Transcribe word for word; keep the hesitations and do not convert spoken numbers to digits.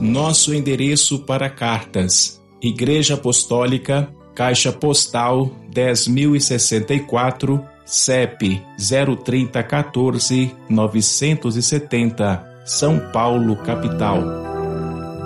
Nosso endereço para cartas: Igreja Apostólica, Caixa Postal dez mil e sessenta e quatro, C E P zero trinta quatorze novecentos e setenta, São Paulo, capital.